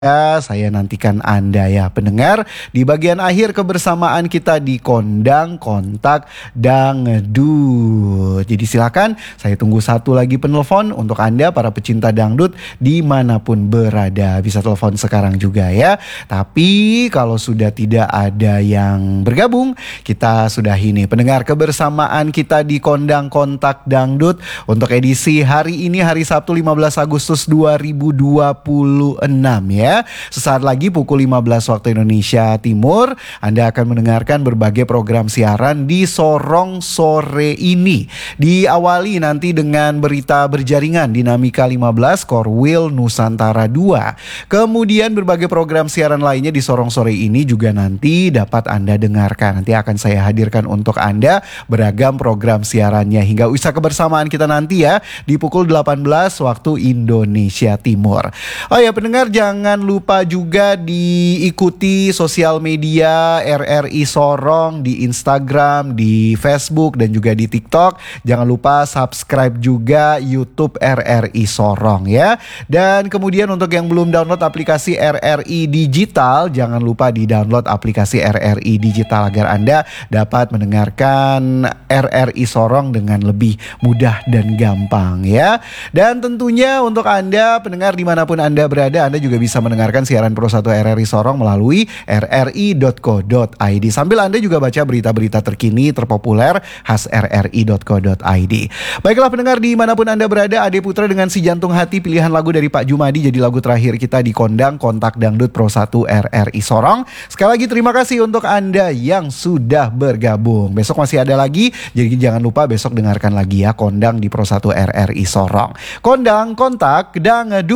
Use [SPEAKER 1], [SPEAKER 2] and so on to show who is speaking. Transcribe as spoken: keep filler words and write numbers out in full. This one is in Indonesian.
[SPEAKER 1] Ya, saya nantikan Anda ya pendengar di bagian akhir kebersamaan kita di Kondang Kontak Dangdut. Jadi silakan saya tunggu satu lagi penelpon untuk Anda para pecinta dangdut dimanapun berada. Bisa telepon sekarang juga ya. Tapi kalau sudah tidak ada yang bergabung, kita sudah ini pendengar kebersamaan kita di Kondang Kontak Dangdut untuk edisi hari ini hari Sabtu lima belas Agustus dua ribu dua puluh enam ya. Sesaat lagi pukul lima belas waktu Indonesia Timur Anda akan mendengarkan berbagai program siaran di Sorong sore ini. Diawali nanti dengan berita berjaringan Dinamika lima belas Korwil Nusantara dua. Kemudian berbagai program siaran lainnya di Sorong sore ini juga nanti dapat Anda dengarkan. Nanti akan saya hadirkan untuk Anda beragam program siarannya hingga usai kebersamaan kita nanti ya di pukul delapan belas waktu Indonesia Timur. Oh ya pendengar, jangan lupa juga diikuti sosial media R R I Sorong di Instagram, di Facebook dan juga di TikTok. Jangan lupa subscribe juga YouTube R R I Sorong ya. Dan kemudian untuk yang belum download aplikasi R R I Digital, jangan lupa di-download aplikasi R R I Digital agar Anda dapat mendengarkan R R I Sorong dengan lebih mudah dan gampang ya. Dan tentunya untuk Anda pendengar dimanapun Anda berada, Anda juga bisa mendengarkan siaran Pro satu R R I Sorong melalui r r i dot co dot i d. Sambil Anda juga baca berita-berita terkini terpopuler khas r r i dot co dot i d. Baiklah pendengar dimanapun Anda berada, Ade Putra dengan Si Jantung Hati pilihan lagu dari Pak Jumadi jadi lagu terakhir kita di Kondang Kontak Dangdut Pro satu R R I Sorong. Sekali lagi terima kasih untuk Anda yang sudah bergabung. Besok masih ada lagi, jadi jangan lupa besok dengarkan lagi ya Kondang di Pro satu R R I Sorong. Kondang Kontak Dangdut.